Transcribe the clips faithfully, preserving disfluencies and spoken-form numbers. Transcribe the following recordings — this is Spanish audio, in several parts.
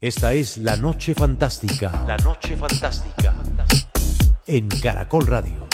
Esta es La Noche Fantástica. La Noche Fantástica. En Caracol Radio.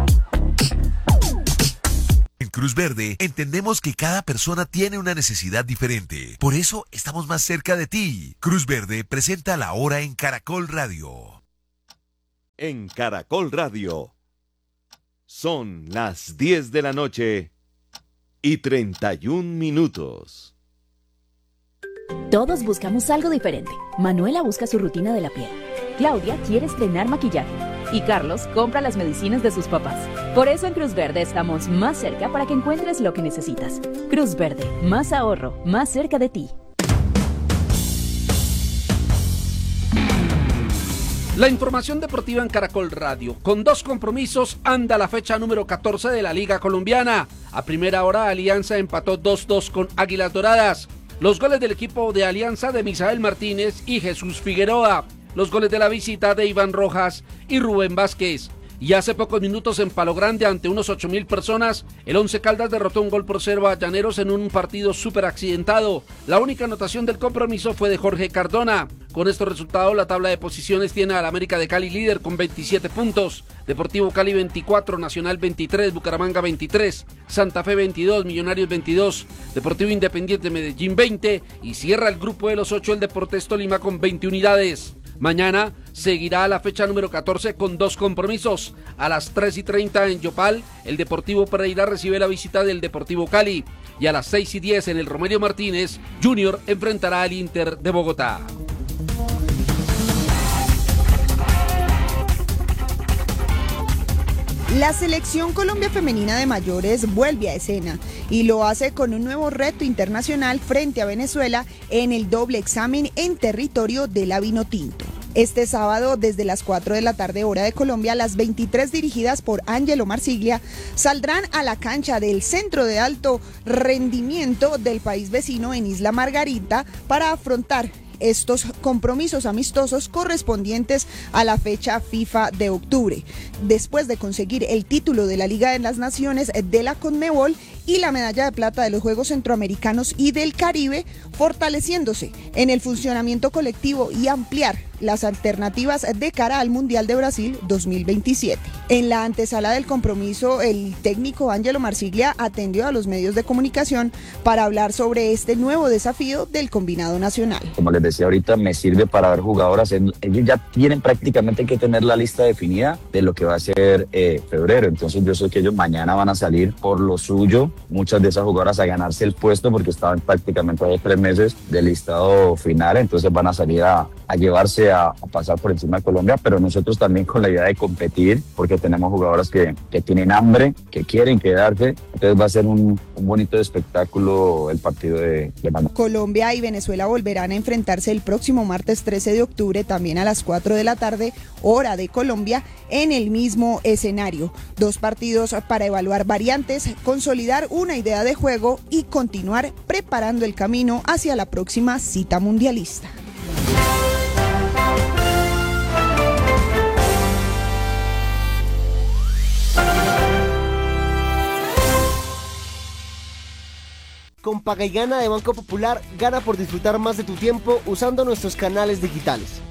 En Cruz Verde entendemos que cada persona tiene una necesidad diferente. Por eso estamos más cerca de ti. Cruz Verde presenta La Hora en Caracol Radio. En Caracol Radio. Son las diez de la noche y treinta y un minutos. Todos buscamos algo diferente. Manuela busca su rutina de la piel. Claudia quiere estrenar maquillaje. Y Carlos compra las medicinas de sus papás. Por eso en Cruz Verde estamos más cerca para que encuentres lo que necesitas. Cruz Verde, más ahorro, más cerca de ti. La información deportiva en Caracol Radio. Con dos compromisos anda la fecha número catorce de la Liga Colombiana. A primera hora Alianza empató dos dos con Águilas Doradas. Los goles del equipo de Alianza de Misael Martínez y Jesús Figueroa. Los goles de la visita de Iván Rojas y Rubén Vázquez. Y hace pocos minutos en Palo Grande, ante unos ocho mil personas, el Once Caldas derrotó un gol por cero a Llaneros en un partido súper accidentado. La única anotación del compromiso fue de Jorge Cardona. Con estos resultados, la tabla de posiciones tiene al América de Cali líder con veintisiete puntos, Deportivo Cali veinticuatro, Nacional veintitrés, Bucaramanga veintitrés, Santa Fe veintidós, Millonarios veintidós, Deportivo Independiente Medellín veinte y cierra el grupo de los ocho el Deportes Tolima con veinte unidades. Mañana seguirá la fecha número catorce con dos compromisos. A las tres y treinta en Yopal, el Deportivo Pereira recibe la visita del Deportivo Cali. Y a las seis y diez en el Romelio Martínez, Junior enfrentará al Inter de Bogotá. La Selección Colombia Femenina de Mayores vuelve a escena y lo hace con un nuevo reto internacional frente a Venezuela en el doble examen en territorio de la Vinotinto. Este sábado, desde las cuatro de la tarde hora de Colombia, las veintitrés dirigidas por Ángelo Marsiglia saldrán a la cancha del Centro de Alto Rendimiento del país vecino en Isla Margarita para afrontar estos compromisos amistosos correspondientes a la fecha FIFA de octubre, después de conseguir el título de la Liga de las Naciones de la Conmebol y la medalla de plata de los Juegos Centroamericanos y del Caribe, fortaleciéndose en el funcionamiento colectivo y ampliar las alternativas de cara al Mundial de Brasil dos mil veintisiete. En la antesala del compromiso, el técnico Ángelo Marsiglia atendió a los medios de comunicación para hablar sobre este nuevo desafío del combinado nacional. Como les decía ahorita, me sirve para ver jugadoras. Ellos ya tienen prácticamente que tener la lista definida de lo que va a ser eh, febrero. Entonces yo sé que ellos mañana van a salir por lo suyo, muchas de esas jugadoras a ganarse el puesto porque estaban prácticamente a tres meses del listado final. Entonces van a salir a, a llevarse a, a pasar por encima de Colombia, pero nosotros también con la idea de competir, porque tenemos jugadoras que, que tienen hambre, que quieren quedarse. Entonces va a ser un, un bonito espectáculo el partido de, de mañana. Colombia y Venezuela volverán a enfrentarse el próximo martes trece de octubre, también a las cuatro de la tarde, hora de Colombia, en el mismo escenario. Dos partidos para evaluar variantes, consolidar una idea de juego y continuar preparando el camino hacia la próxima cita mundialista. Con Paga y Gana de Banco Popular, gana por disfrutar más de tu tiempo usando nuestros canales digitales.